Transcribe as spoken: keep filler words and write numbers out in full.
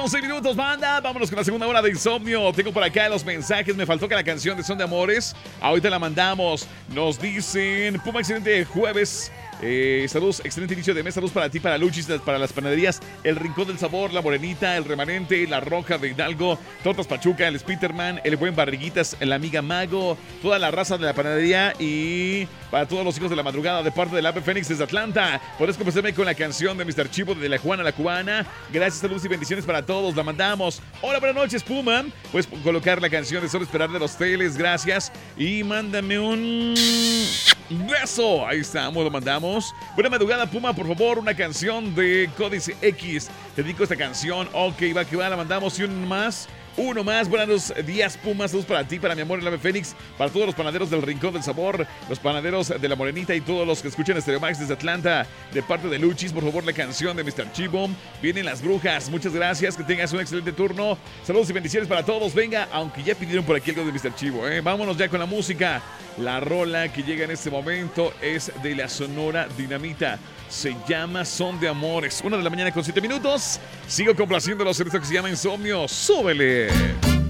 once minutos, banda. Vámonos con la segunda hora de Insomnio. Tengo por acá los mensajes. Me faltó que la canción de Son de Amores. Ahorita la mandamos. Nos dicen, Puma, excelente jueves. Eh, saludos, excelente inicio de mes. Saludos para ti, para Luchis, para las panaderías El Rincón del Sabor, La Morenita, El Remanente, La Roja de Hidalgo, Tortas Pachuca, El Spiderman, El Buen Barriguitas, La Amiga Mago, toda la raza de la panadería y para todos los hijos de la madrugada de parte del Ave Fénix desde Atlanta. Podés complacerme con la canción de mister Chivo de La Juana la Cubana. Gracias, saludos y bendiciones para todos. La mandamos. Hola, buenas noches, Puma. Puedes colocar la canción de Solo Esperar de los Teles. Gracias. Y mándame un beso. Ahí estamos, lo mandamos. Buena madrugada, Puma, por favor, una canción de Códice X. Te dedico esta canción. Ok, va que va, la mandamos. Y uno más. Uno más. Buenos días, Puma. Saludos para ti, para mi amor, el Ave Fénix. Para todos los panaderos del Rincón del Sabor, los panaderos de La Morenita y todos los que escuchan Stereo Max desde Atlanta. De parte de Luchis, por favor, la canción de mister Chivo. Vienen las brujas. Muchas gracias. Que tengas un excelente turno. Saludos y bendiciones para todos. Venga, aunque ya pidieron por aquí algo de mister Chivo, ¿eh? Vámonos ya con la música. La rola que llega en este momento es de la Sonora Dinamita. Se llama Son de Amores. Una de la mañana con siete minutos. Sigo complaciéndolos en esto que se llama Insomnio. ¡Súbele!